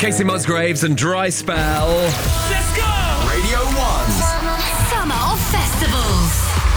Casey Musgraves and Dry Spell. Let's go! Radio 1's Summer of Festivals.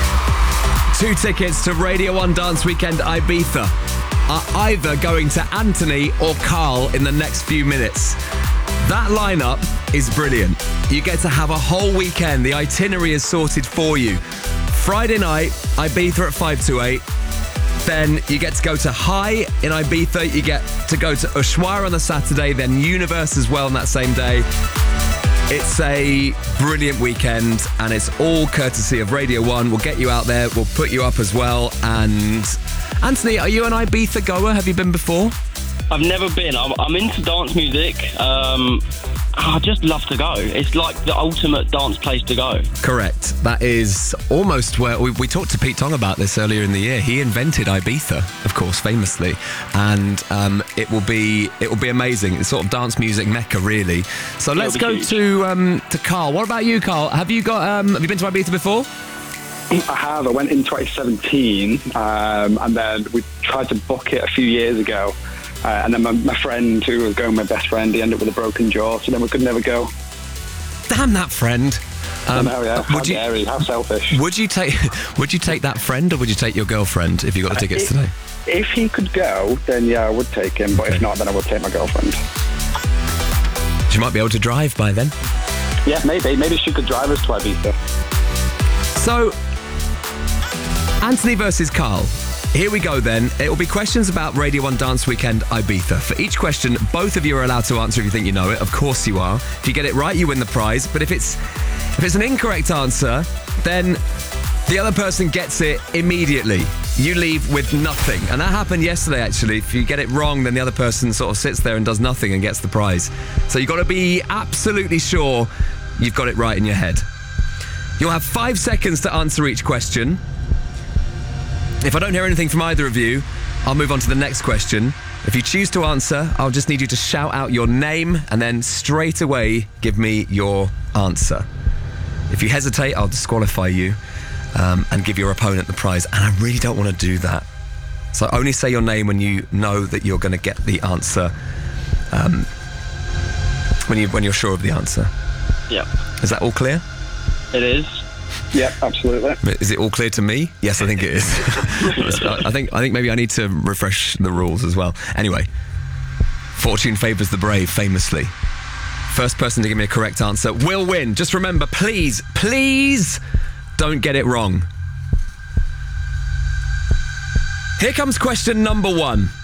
2 tickets to Radio 1 Dance Weekend Ibiza are either going to Anthony or Carl in the next few minutes. That lineup is brilliant. You get to have a whole weekend. The itinerary is sorted for you. Friday night, Ibiza at 5 to 8. Then you get to go to High in Ibiza. You get to go to Ushuaia on the Saturday, then Universe as well on that same day. It's a brilliant weekend, and it's all courtesy of Radio 1. We'll get you out there. We'll put you up as well. And Anthony, are you an Ibiza goer? Have you been before? I've never been. I'm into dance music. I just love to go. It's like the ultimate dance place to go. Correct. That is almost where we talked to Pete Tong about this earlier in the year. He invented Ibiza, of course, famously, and it will be amazing. It's sort of dance music mecca, really. So let's go to Carl. What about you, Carl? Have you been to Ibiza before? I have. I went in 2017, and then we tried to book it a few years ago. And then my friend, who was going with my best friend, he ended up with a broken jaw, so then we could never go. Damn that friend. I know, yeah. How dare he? How selfish. Would you take that friend, or would you take your girlfriend if you got the tickets today? If he could go, then yeah, I would take him. But if not, then I would take my girlfriend. She might be able to drive by then. Yeah, maybe. Maybe she could drive us to Ibiza. So, Anthony versus Carl. Here we go then. It will be questions about Radio 1 Dance Weekend Ibiza. For each question, both of you are allowed to answer if you think you know it. Of course you are. If you get it right, you win the prize. But if it's an incorrect answer, then the other person gets it immediately. You leave with nothing. And that happened yesterday, actually. If you get it wrong, then the other person sort of sits there and does nothing and gets the prize. So you've got to be absolutely sure you've got it right in your head. You'll have 5 seconds to answer each question. If I don't hear anything from either of you, I'll move on to the next question. If you choose to answer, I'll just need you to shout out your name and then straight away give me your answer. If you hesitate, I'll disqualify you and give your opponent the prize. And I really don't want to do that. So only say your name when you know that you're going to get the answer, when you're sure of the answer. Yeah. Is that all clear? It is. Yeah, absolutely. Is it all clear to me? Yes, I think it is. I think maybe I need to refresh the rules as well. Anyway, fortune favours the brave, famously. First person to give me a correct answer will win. Just remember, please don't get it wrong. Here comes question number 1.